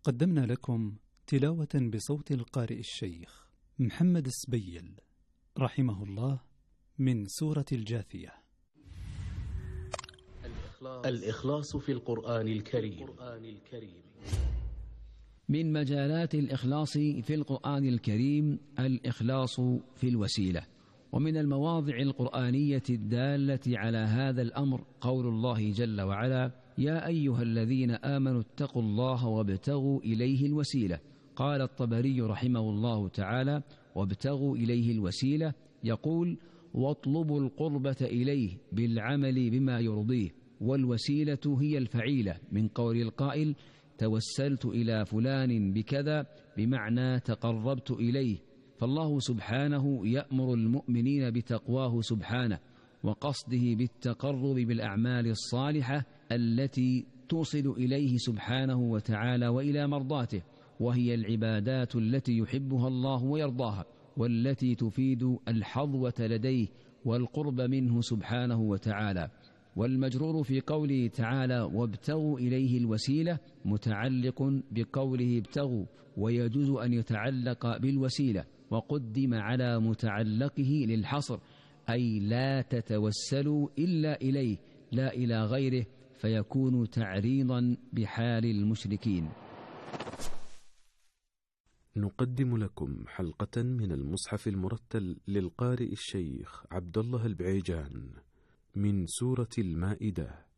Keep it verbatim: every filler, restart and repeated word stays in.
قدمنا لكم تلاوة بصوت القارئ الشيخ محمد السبيل رحمه الله من سورة الجاثية. الإخلاص في القرآن الكريم. من مجالات الإخلاص في القرآن الكريم الإخلاص في الوسيلة. ومن المواضع القرآنية الدالة على هذا الأمر قول الله جل وعلا: يا أيها الذين آمنوا اتقوا الله وابتغوا إليه الوسيلة. قال الطبري رحمه الله تعالى: وابتغوا إليه الوسيلة، يقول: واطلبوا القربة إليه بالعمل بما يرضيه. والوسيلة هي الفعيلة من قول القائل: توسلت إلى فلان بكذا، بمعنى تقربت إليه. فالله سبحانه يأمر المؤمنين بتقواه سبحانه وقصده بالتقرب بالأعمال الصالحة التي توصل إليه سبحانه وتعالى وإلى مرضاته، وهي العبادات التي يحبها الله ويرضاها، والتي تفيد الحظوة لديه والقرب منه سبحانه وتعالى. والمجرور في قوله تعالى: وابتغوا إليه الوسيلة متعلق بقوله ابتغوا، ويجوز أن يتعلق بالوسيلة وقدم على متعلقه للحصر، أي لا تتوسلوا إلا إليه لا إلى غيره، فيكون تعريضا بحال المشركين. نقدم لكم حلقة من المصحف المرتل للقارئ الشيخ عبد الله البعيجان من سورة المائدة.